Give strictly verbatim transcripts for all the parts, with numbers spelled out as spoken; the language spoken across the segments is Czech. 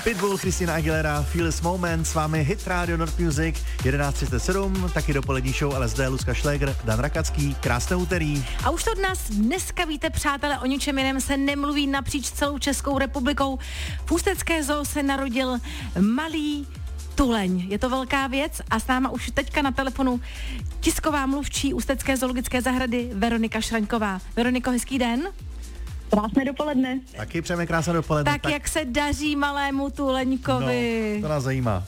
Pitbull, Christina Aguilera, Feel This Moment, s vámi Hit Radio Nord Music, jedenáct třicet sedm, taky dopolední show el es dé, Luzka Šlégr, Dan Rakacký, krásné úterý. A už to od nás dneska víte, přátelé, o ničem jiném se nemluví napříč celou Českou republikou. V Ústecké zoo se narodil malý tuleň. Je to velká věc a s náma už teďka na telefonu tisková mluvčí Ústecké zoologické zahrady Veronika Šraňková. Veroniko, hezký den. Krásné dopoledne. Taky přejeme krásné dopoledne. Tak, tak jak se daří malému tuleňkovi? No, to nás zajímá.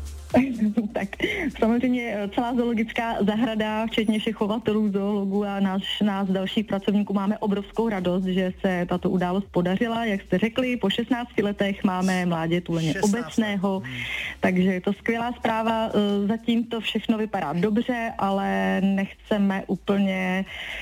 Tak samozřejmě celá zoologická zahrada, včetně všech chovatelů, zoologů a nás, nás dalších pracovníků máme obrovskou radost, že se tato událost podařila. Jak jste řekli, po šestnácti letech máme mládě tuleně obecného, hmm. takže je to skvělá zpráva. Zatím to všechno vypadá dobře, ale nechceme úplně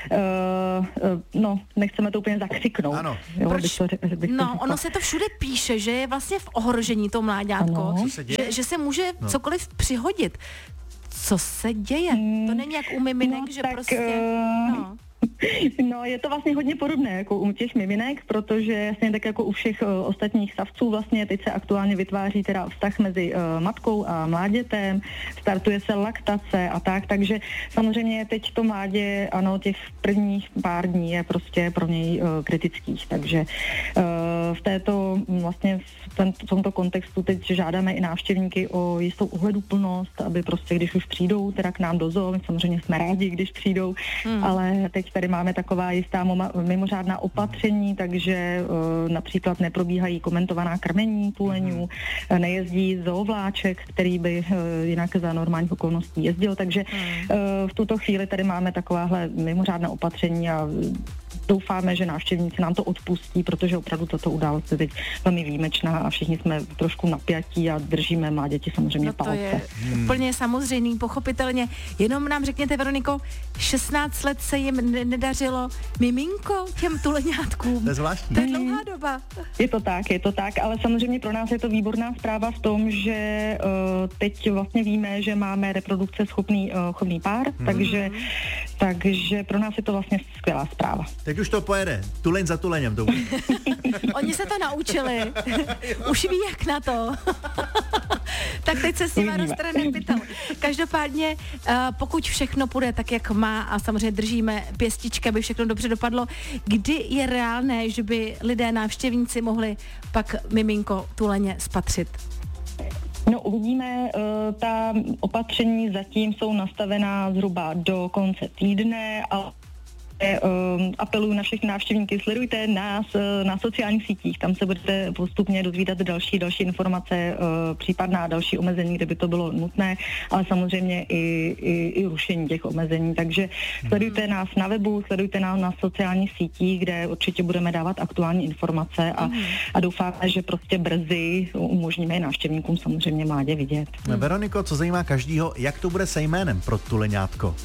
uh, no, nechceme to úplně zakřiknout. Ano. Jo, Proč? bych to, bych no, to ono se to všude píše, že je vlastně v ohrožení to mláďátko, se že, že se může no. cokoliv přihodit. Co se děje? To není jak u miminek, no, že tak, prostě... Uh... No. No, je to vlastně hodně podobné jako u těch miminek, protože jasně tak jako u všech uh, ostatních savců vlastně teď se aktuálně vytváří teda vztah mezi uh, matkou a mládětem, startuje se laktace a tak, takže samozřejmě teď to mládě, ano, těch prvních pár dní je prostě pro něj uh, kritických, takže uh, v této vlastně v, ten, v tomto kontextu teď žádáme i návštěvníky o jistou ohleduplnost, aby prostě když už přijdou teda k nám do zoo, my samozřejmě jsme rádi, když přijdou, hmm. ale teď tady máme taková jistá moma- mimořádná opatření, takže uh, například neprobíhají komentovaná krmení tuleňů, mm. nejezdí zoovláček, který by uh, jinak za normálních okolností jezdil, takže mm. uh, v tuto chvíli tady máme takováhle mimořádná opatření a doufáme, že návštěvníci nám to odpustí, protože opravdu tato událost je teď velmi výjimečná a všichni jsme trošku napjatí a držíme mláděti samozřejmě no to palce. je hmm. úplně samozřejmý, pochopitelně. Jenom nám řekněte, Veroniko, šestnáct let se jim ne- nedařilo miminko těm tuleňátkům. To je zvláštní. To je dlouhá doba. Je to tak, je to tak, ale samozřejmě pro nás je to výborná zpráva v tom, že uh, teď vlastně víme, že máme reprodukce schopný, uh, schopný pár, hmm. takže, takže pro nás je to vlastně skvělá zpráva. Teď už to pojede, tuleň za tuleněm. To Oni se to naučili, už ví jak na to. Tak teď se s nima roztrhne pytel. Každopádně, uh, pokud všechno půjde tak, jak má a samozřejmě držíme pěstičky, aby všechno dobře dopadlo, kdy je reálné, že by lidé, návštěvníci mohli pak miminko tuleně spatřit? No uvidíme, uh, ta opatření zatím jsou nastavená zhruba do konce týdne, ale Um, apeluju na všechny návštěvníky, sledujte nás uh, na sociálních sítích, tam se budete postupně dozvídat další další informace, uh, případná další omezení, kde by to bylo nutné, ale samozřejmě i, i, i rušení těch omezení, takže sledujte nás na webu, sledujte nás na sociálních sítích, kde určitě budeme dávat aktuální informace a, a doufáme, že prostě brzy umožníme návštěvníkům samozřejmě mládě vidět. Hmm. Veroniko, co zajímá každýho, jak to bude se jménem pro tuleňátko?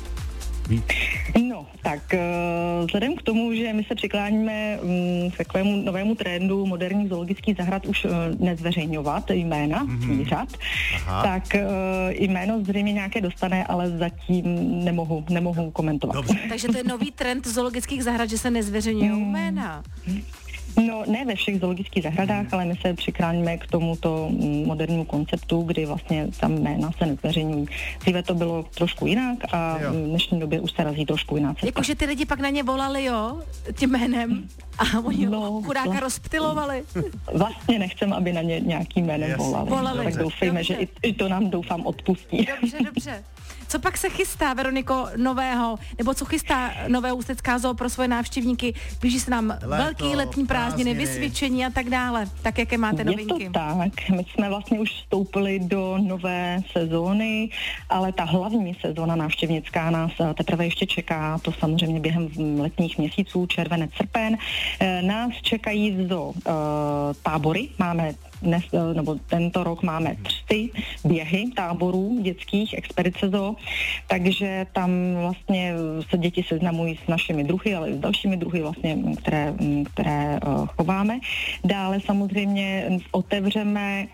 No, tak uh, vzhledem k tomu, že my se přikláníme um, k takovému novému trendu moderních zoologických zahrad už uh, nezveřejňovat jména zvířat, mm-hmm. tak uh, jméno zřejmě nějaké dostane, ale zatím nemohu, nemohu komentovat. Dobře. Takže to je nový trend zoologických zahrad, že se nezveřejňují mm. jména. No, ne ve všech zoologických zahradách, ale my se přikláníme k tomuto modernímu konceptu, kdy vlastně tam jména se nezveřejňují. Dříve to bylo trošku jinak a jo. v dnešní době už se razí trošku jiná cesta. Jakože ty lidi pak na ně volali, jo, tím jménem a oni no, chudáka to... rozptylovali. Vlastně nechcem, aby na ně nějakým jménem yes. volali. volali. Tak doufejme, dobře. že i, i to nám doufám odpustí. Dobře, dobře. Co pak se chystá, Veroniko, nového, nebo co chystá nové Ústecká zoo pro svoje návštěvníky? Blíží se nám Leto, velký letní prázdniny, vysvědčení a tak dále. Tak jaké máte novinky? Je to tak. My jsme vlastně už vstoupili do nové sezóny, ale ta hlavní sezóna návštěvnická nás teprve ještě čeká. To samozřejmě během letních měsíců, červenec, srpen. Nás čekají v zoo tábory. Máme dnes, nebo tento rok máme tři běhy táborů dětských expedice zoo, takže tam vlastně se děti seznamují s našimi druhy, ale i s dalšími druhy vlastně, které, které uh, chováme. Dále samozřejmě otevřeme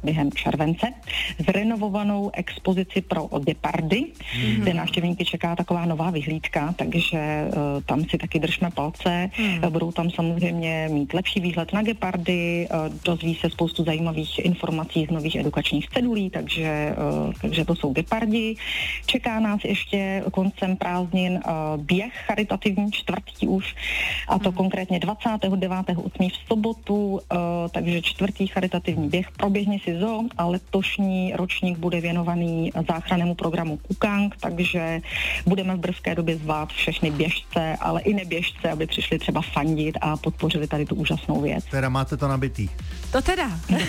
během července zrenovovanou expozici pro gepardy, mm. kde návštěvníky čeká taková nová vyhlídka, takže uh, tam si taky držme palce. Mm. Budou tam samozřejmě mít lepší výhled na gepardy, uh, dozví se spoustu zajímavých informací z nových edukačních cedulí, takže, uh, takže to jsou gepardi. Čeká nás ještě koncem prázdnin uh, běh charitativní čtvrtý už, a to mm. konkrétně dvacátého devátého osmého v sobotu, uh, takže čtvrtý charitativní běh. Proběhne si zoo a letošní ročník bude věnovaný záchrannému programu Kukang, takže budeme v brzké době zvát všechny běžce, ale i neběžce, aby přišli třeba fandit a podpořili tady tu úžasnou věc. Teda máte to nabitý. To teda.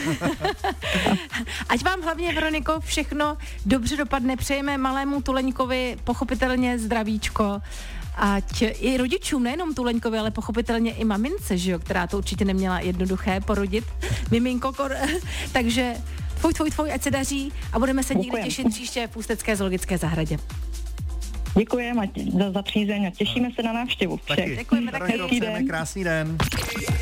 Ať vám hlavně, Veroniko, všechno dobře dopadne. Přejeme malému tuleňkovi pochopitelně zdravíčko. Ať i rodičům, nejenom tuleňkovi, ale pochopitelně i mamince, že jo, která to určitě neměla jednoduché porodit. Miminko, kor... takže tvoj, tvoj, tvoj, ať se daří a budeme se někdy těšit příště v Ústecké zoologické zahradě. Děkujeme za, za přízeň a těšíme se na návštěvu. Taky. Děkujeme taky. Krásný den.